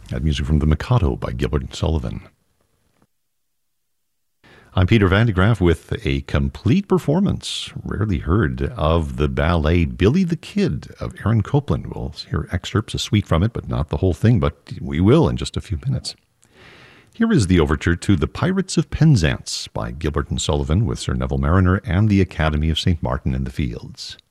That music from The Mikado by Gilbert and Sullivan. I'm Peter Van de Graaff with a complete performance, rarely heard, of the ballet Billy the Kid of Aaron Copland. We'll hear excerpts, a suite from it, but not the whole thing, but we will in just a few minutes. Here is the overture to The Pirates of Penzance by Gilbert and Sullivan with Sir Neville Mariner and the Academy of St. Martin in the Fields.